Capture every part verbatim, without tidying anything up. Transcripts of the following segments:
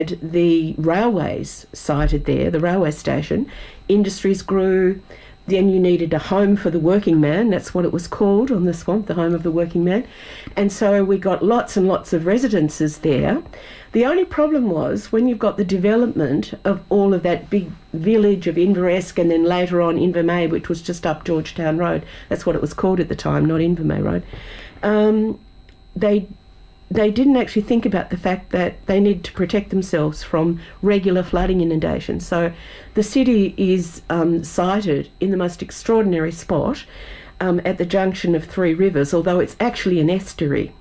the railways sited there, the railway station. Industries grew. Then you needed a home for the working man. That's what it was called on the swamp, the home of the working man. And so we got lots and lots of residences there. The only problem was when you've got the development of all of that big village of Inveresk, and then later on Invermay, which was just up Georgetown Road. That's what it was called at the time, not Invermay Road. Um, they they didn't actually think about the fact that they need to protect themselves from regular flooding inundations. So the city is um, sited in the most extraordinary spot um, at the junction of three rivers, although it's actually an estuary.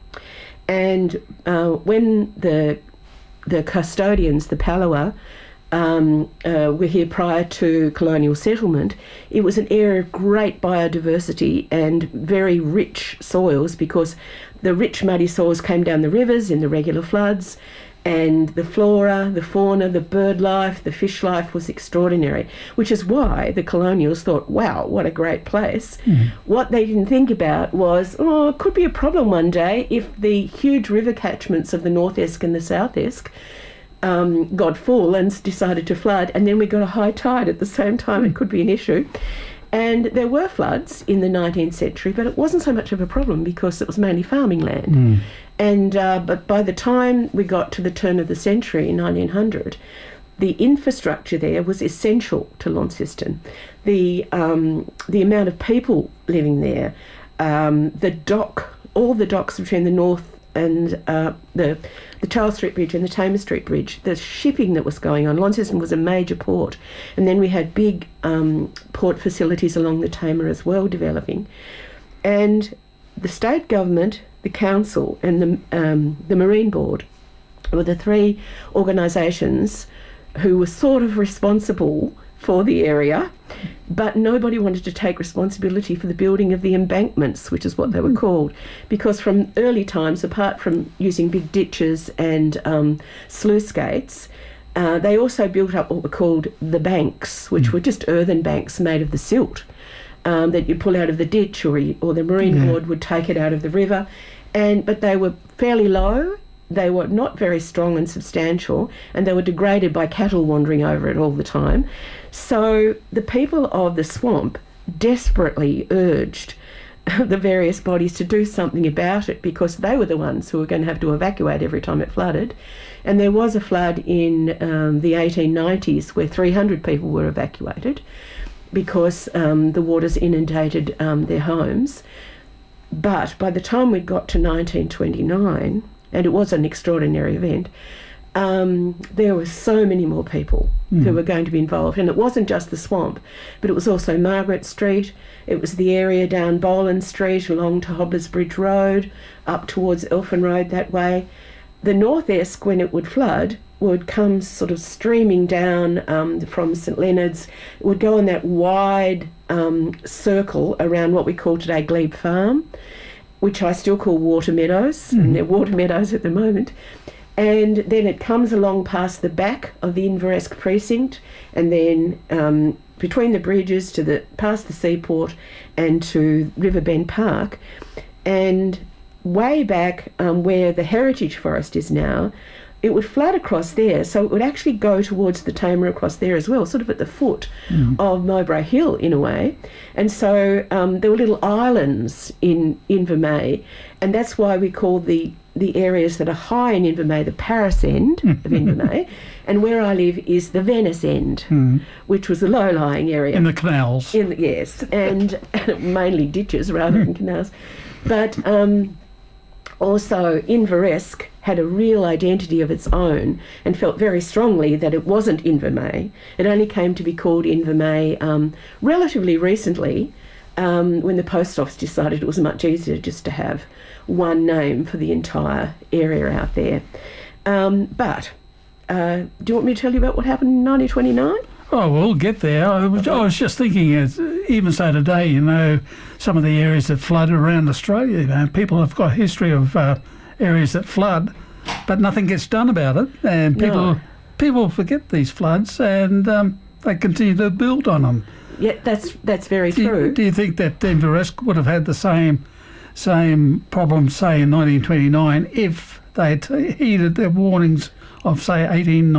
And uh, when the the custodians, the Palawa, um, uh, were here prior to colonial settlement, it was an area of great biodiversity and very rich soils, because the rich muddy soils came down the rivers in the regular floods, and the flora, the fauna, the bird life, the fish life was extraordinary, which is why the colonials thought, wow, what a great place. Mm. What they didn't think about was, oh, it could be a problem one day if the huge river catchments of the North Esk and the South Esk um, got full and decided to flood, and then we got a high tide at the same time. Mm. It could be an issue. And there were floods in the nineteenth century, but it wasn't so much of a problem because it was mainly farming land. Mm. And uh, but by the time we got to the turn of the century, nineteen hundred, the infrastructure there was essential to Launceston. The um, the amount of people living there, um, the dock, all the docks between the north and uh, the the Charles Street Bridge and the Tamer Street Bridge, the shipping that was going on. Launceston was a major port, and then we had big um, port facilities along the Tamer as well developing. And the state government, the council, and the um, the Marine Board were the three organisations who were sort of responsible for the area, but nobody wanted to take responsibility for the building of the embankments, which is what they were called, because from early times, apart from using big ditches and um, sluice gates, uh, they also built up what were called the banks, which were just earthen banks made of the silt um, that you pull out of the ditch, or, or the Marine yeah. Board would take it out of the river, and but they were fairly low. They were not very strong and substantial, and they were degraded by cattle wandering over it all the time. So the people of the swamp desperately urged the various bodies to do something about it, because they were the ones who were going to have to evacuate every time it flooded. And there was a flood in um, the eighteen nineties where three hundred people were evacuated because um, the waters inundated um, their homes. But by the time we got to nineteen twenty-nine, and it was an extraordinary event, um, there were so many more people mm. who were going to be involved. And it wasn't just the swamp, but it was also Margaret Street. It was the area down Boland Street, along to Hobbler's Bridge Road, up towards Elfin Road that way. The North Esk, when it would flood, would come sort of streaming down um, from St Leonard's. It would go in that wide um, circle around what we call today Glebe Farm, which I still call Water Meadows, mm. and they're Water Meadows at the moment. And then it comes along past the back of the Inveresk precinct, and then um, between the bridges to the past the seaport and to Riverbend Park. And way back um, where the Heritage Forest is now, it would flood across there, so it would actually go towards the Tamer across there as well, sort of at the foot mm. of Mowbray Hill in a way. And so um, there were little islands in Invermay, and that's why we call the the areas that are high in Invermay the Paris end of Invermay, and where I live is the Venice end, mm. which was the low-lying area. In the canals. In the, yes, and mainly ditches rather than canals. But um, also Inveresk had a real identity of its own and felt very strongly that it wasn't Invermay. It only came to be called Invermay um, relatively recently, um, when the post office decided it was much easier just to have one name for the entire area out there. Um, but uh, do you want me to tell you about what happened in nineteen twenty-nine? Oh, we'll get there. I was, I was just thinking, uh, even so today, you know, some of the areas that flooded around Australia, you know, people have got a history of uh, areas that flood, but nothing gets done about it, and people no. people forget these floods, and um, they continue to build on them. Yeah, that's that's very do true. You, do you think that Inveresk would have had the same same problem, say, in nineteen twenty-nine, if they had heeded their warnings of, say, eighteen